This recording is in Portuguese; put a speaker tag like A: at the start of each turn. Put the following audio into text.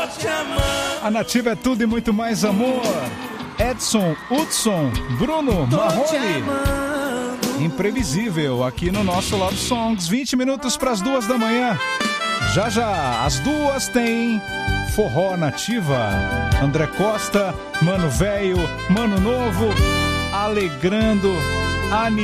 A: A Nativa é tudo e muito mais amor. Edson, Hudson, Bruno, Marrone. Imprevisível aqui no nosso Love Songs. 20 minutos para as 2 da manhã. Já já, às 2 tem Forró Nativa. André Costa, Mano Velho, Mano Novo, alegrando, animando.